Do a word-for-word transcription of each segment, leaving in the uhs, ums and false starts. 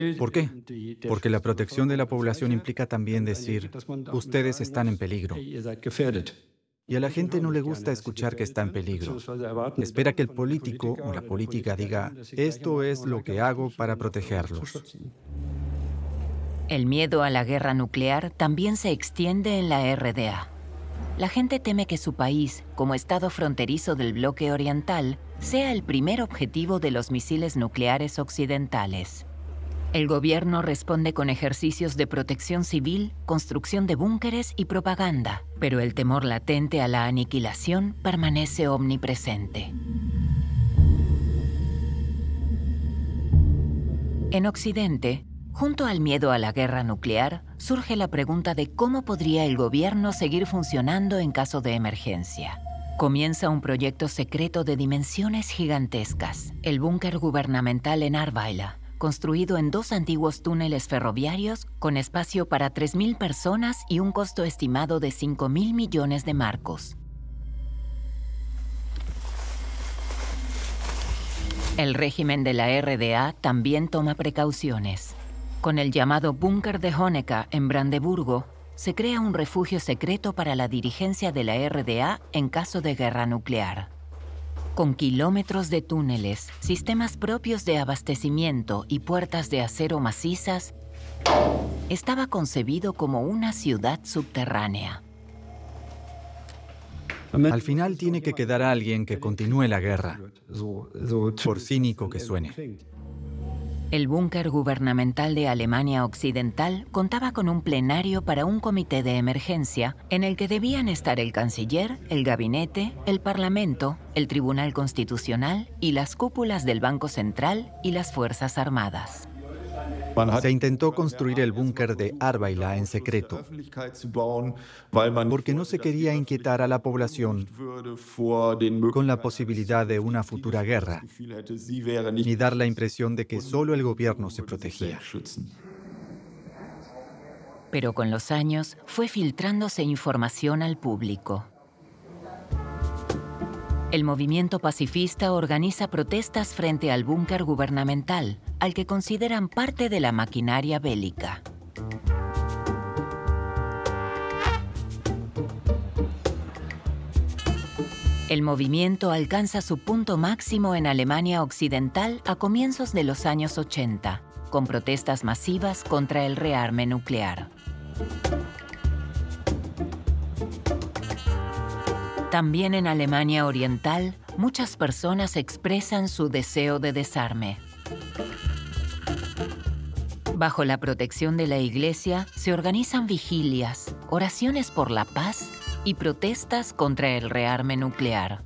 ¿Por qué? Porque la protección de la población implica también decir, ustedes están en peligro. Y a la gente no le gusta escuchar que está en peligro. Espera que el político o la política diga, esto es lo que hago para protegerlos. El miedo a la guerra nuclear también se extiende en la R D A. La gente teme que su país, como estado fronterizo del bloque oriental, sea el primer objetivo de los misiles nucleares occidentales. El gobierno responde con ejercicios de protección civil, construcción de búnkeres y propaganda, pero el temor latente a la aniquilación permanece omnipresente. En Occidente, junto al miedo a la guerra nuclear, surge la pregunta de cómo podría el gobierno seguir funcionando en caso de emergencia. Comienza un proyecto secreto de dimensiones gigantescas, el búnker gubernamental en Arbaila, construido en dos antiguos túneles ferroviarios con espacio para tres mil personas y un costo estimado de cinco mil millones de marcos. El régimen de la R D A también toma precauciones. Con el llamado Búnker de Honecker en Brandeburgo, se crea un refugio secreto para la dirigencia de la R D A en caso de guerra nuclear. Con kilómetros de túneles, sistemas propios de abastecimiento y puertas de acero macizas, estaba concebido como una ciudad subterránea. Al final tiene que quedar alguien que continúe la guerra, por cínico que suene. El búnker gubernamental de Alemania Occidental contaba con un plenario para un comité de emergencia en el que debían estar el canciller, el gabinete, el parlamento, el Tribunal Constitucional y las cúpulas del Banco Central y las Fuerzas Armadas. Se intentó construir el búnker de Arbaila en secreto, porque no se quería inquietar a la población con la posibilidad de una futura guerra, ni dar la impresión de que solo el gobierno se protegía. Pero con los años fue filtrándose información al público. El movimiento pacifista organiza protestas frente al búnker gubernamental, al que consideran parte de la maquinaria bélica. El movimiento alcanza su punto máximo en Alemania Occidental a comienzos de los años ochenta, con protestas masivas contra el rearme nuclear. También en Alemania Oriental, muchas personas expresan su deseo de desarme. Bajo la protección de la Iglesia, se organizan vigilias, oraciones por la paz y protestas contra el rearme nuclear.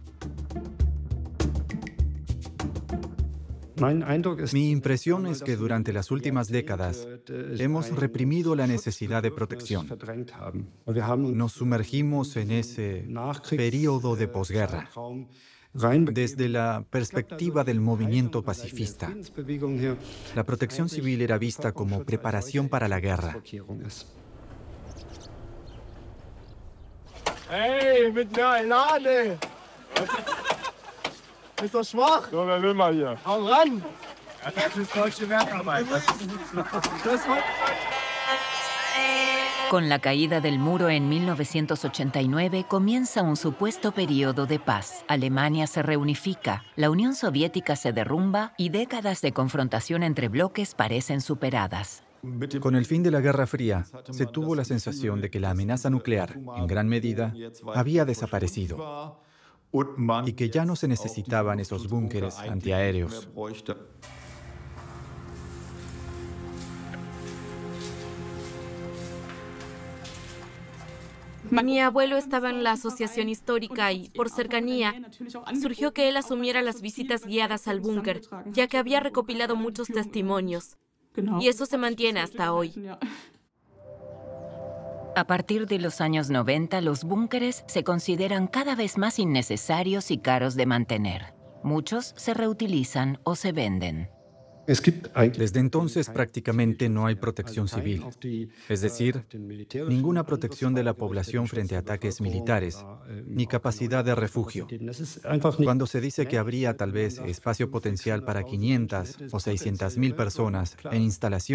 Mi impresión es que durante las últimas décadas hemos reprimido la necesidad de protección. Nos sumergimos en ese periodo de posguerra, desde la perspectiva del movimiento pacifista. La protección civil era vista como preparación para la guerra. Hey, mit mir Gnade! Ist doch schwach! So, wer will mal hier? Hau ran! Das ist deutsche Werkarbeit. Con la caída del muro en mil novecientos ochenta y nueve comienza un supuesto periodo de paz. Alemania se reunifica, la Unión Soviética se derrumba y décadas de confrontación entre bloques parecen superadas. Con el fin de la Guerra Fría, se tuvo la sensación de que la amenaza nuclear, en gran medida, había desaparecido y que ya no se necesitaban esos búnkeres antiaéreos. Mi abuelo estaba en la asociación histórica y, por cercanía, surgió que él asumiera las visitas guiadas al búnker, ya que había recopilado muchos testimonios. Y eso se mantiene hasta hoy. A partir de los años noventa, los búnkeres se consideran cada vez más innecesarios y caros de mantener. Muchos se reutilizan o se venden. Desde entonces prácticamente no hay protección civil, es decir, ninguna protección de la población frente a ataques militares, ni capacidad de refugio. Cuando se dice que habría tal vez espacio potencial para quinientas o seiscientas mil personas en instalaciones